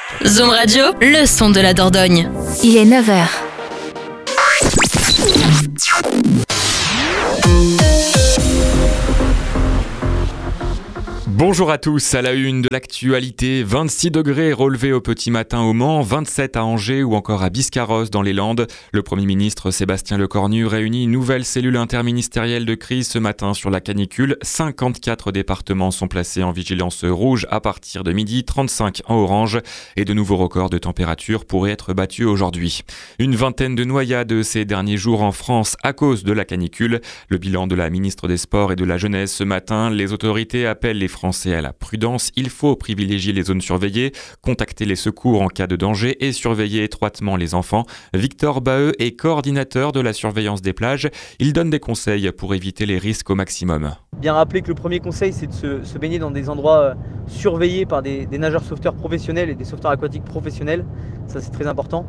Zoom Radio, le son de la Dordogne. Il est 9h. Bonjour à tous, à la une de l'actualité, 26 degrés relevés au petit matin au Mans, 27 à Angers ou encore à Biscarrosse dans les Landes. Le Premier ministre Sébastien Lecornu réunit une nouvelle cellule interministérielle de crise ce matin sur la canicule. 54 départements sont placés en vigilance rouge à partir de midi, 35 en orange et de nouveaux records de température pourraient être battus aujourd'hui. Une vingtaine de noyades ces derniers jours en France à cause de la canicule. Le bilan de la ministre des Sports et de la Jeunesse ce matin, les autorités appellent les Français à la prudence, il faut privilégier les zones surveillées, contacter les secours en cas de danger et surveiller étroitement les enfants. Victor Baheux est coordinateur de la surveillance des plages. Il donne des conseils pour éviter les risques au maximum. Bien rappeler que le premier conseil, c'est de se baigner dans des endroits surveillés par des nageurs sauveteurs professionnels et des sauveteurs aquatiques professionnels. Ça, c'est très important.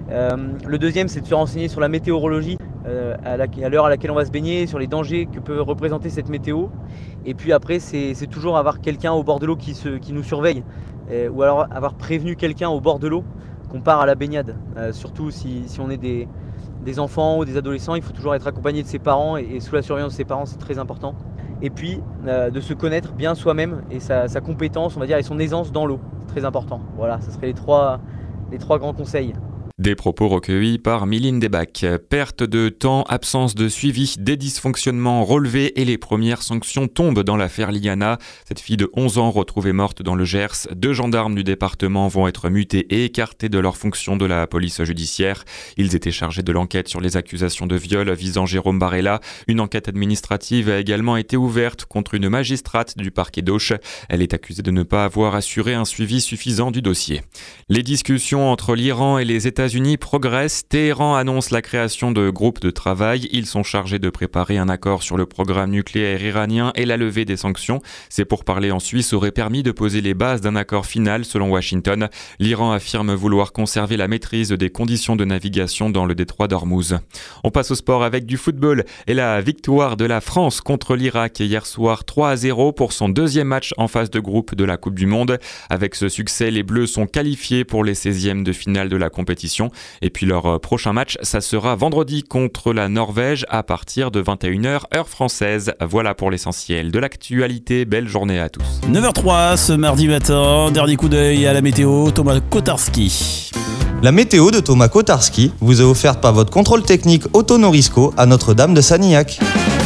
Le deuxième, c'est de se renseigner sur la météorologie, à l'heure à laquelle on va se baigner, sur les dangers que peut représenter cette météo. Et puis après, c'est toujours avoir quelqu'un au bord de l'eau qui nous surveille, ou alors avoir prévenu quelqu'un au bord de l'eau qu'on part à la baignade. Surtout si on est des enfants ou des adolescents, il faut toujours être accompagné de ses parents et sous la surveillance de ses parents, c'est très important. Et puis de se connaître bien soi-même et sa compétence, on va dire, et son aisance dans l'eau, c'est très important. Voilà, ce seraient les trois grands conseils. Des propos recueillis par Mylène Debac. Perte de temps, absence de suivi, des dysfonctionnements relevés et les premières sanctions tombent dans l'affaire Liana. Cette fille de 11 ans retrouvée morte dans le Gers. 2 gendarmes du département vont être mutés et écartés de leurs fonctions de la police judiciaire. Ils étaient chargés de l'enquête sur les accusations de viol visant Jérôme Barella. Une enquête administrative a également été ouverte contre une magistrate du parquet d'Auch. Elle est accusée de ne pas avoir assuré un suivi suffisant du dossier. Les discussions entre l'Iran et les États-Unis progressent. Téhéran annonce la création de groupes de travail. Ils sont chargés de préparer un accord sur le programme nucléaire iranien et la levée des sanctions. Ces pourparlers en Suisse auraient permis de poser les bases d'un accord final selon Washington. L'Iran affirme vouloir conserver la maîtrise des conditions de navigation dans le détroit d'Ormuz. On passe au sport avec du football et la victoire de la France contre l'Irak hier soir 3-0 pour son deuxième match en phase de groupe de la Coupe du Monde. Avec ce succès, les Bleus sont qualifiés pour les 16e de finale de la compétition. Et puis leur prochain match, ça sera vendredi contre la Norvège à partir de 21h heure française. Voilà pour l'essentiel de l'actualité. Belle journée à tous. 9h03 ce mardi matin, dernier coup d'œil à la météo, Thomas Kotarski. La météo de Thomas Kotarski vous est offerte par votre contrôle technique Autonorisco à Notre-Dame de Sanilhac.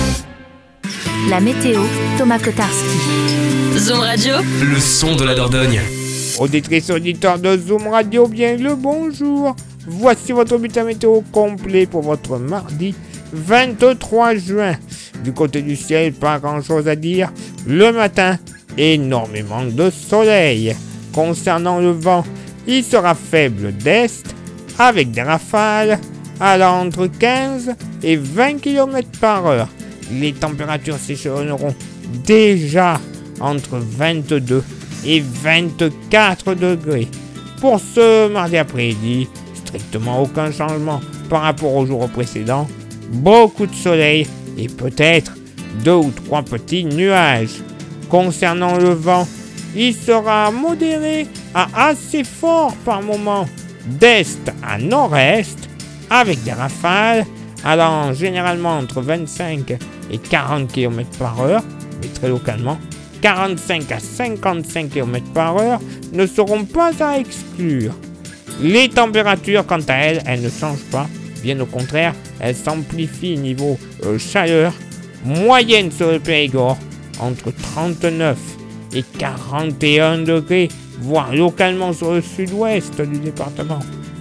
La météo, Thomas Kotarski. Zoom Radio, le son de la Dordogne. Auditrices, auditeurs de Zoom Radio, bien le bonjour. Voici votre bulletin météo complet pour votre mardi 23 juin. Du côté du ciel, pas grand chose à dire. Le matin, énormément de soleil. Concernant le vent, il sera faible d'est avec des rafales allant entre 15 et 20 km par heure. Les températures s'échelonneront déjà entre 22 et 24 degrés. Pour ce mardi après-midi, strictement aucun changement par rapport aux jours précédents. Beaucoup de soleil et peut-être 2 ou 3 petits nuages. Concernant le vent, il sera modéré à assez fort par moment, d'est à nord-est, avec des rafales allant généralement entre 25 et 40 km par heure, mais très localement, 45 à 55 km par heure ne seront pas à exclure. Les températures, quant à elles ne changent pas. Bien au contraire, elles s'amplifient niveau chaleur. Moyenne sur le Périgord, entre 39 et 41 degrés, voire localement sur le sud-ouest du département.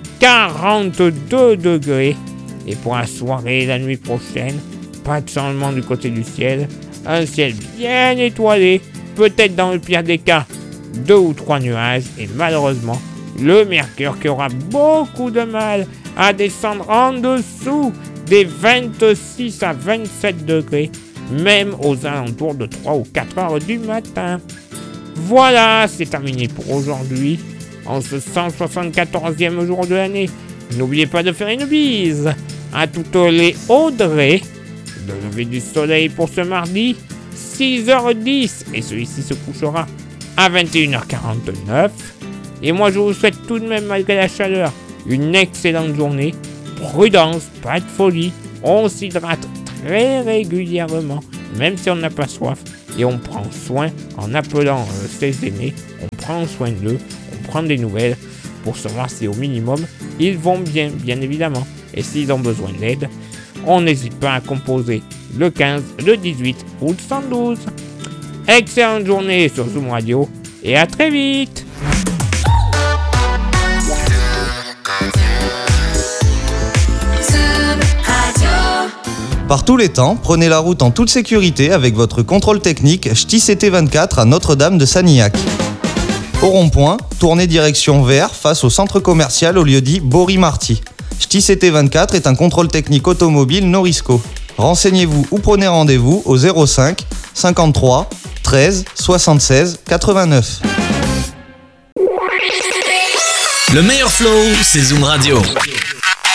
42 degrés. Et pour la soirée et la nuit prochaine, pas de changement du côté du ciel. Un ciel bien étoilé, peut-être dans le pire des cas, 2 ou 3 nuages et malheureusement, le mercure qui aura beaucoup de mal à descendre en dessous des 26 à 27 degrés, même aux alentours de 3 ou 4 heures du matin. Voilà, c'est terminé pour aujourd'hui, en ce 174e jour de l'année. N'oubliez pas de faire une bise à toutes les Audrey. Le lever du soleil pour ce mardi, 6h10, et celui-ci se couchera à 21h49. Et moi, je vous souhaite tout de même, malgré la chaleur, une excellente journée. Prudence, pas de folie. On s'hydrate très régulièrement, même si on n'a pas soif. Et on prend soin, en appelant ses aînés, on prend soin d'eux, on prend des nouvelles pour savoir si au minimum, ils vont bien, bien évidemment. Et s'ils ont besoin d'aide, on n'hésite pas à composer le 15, le 18 ou le 112. Excellente journée sur Zoom Radio et à très vite. Par tous les temps, prenez la route en toute sécurité avec votre contrôle technique Ch'ti CT24 à Notre-Dame de Sanilhac. Au rond-point, tournez direction vers face au centre commercial au lieu dit Bory-Marty. Ch'ti CT24 est un contrôle technique automobile Norisco. Renseignez-vous ou prenez rendez-vous au 05 53 13 76 89. Le meilleur flow, c'est Zoom Radio.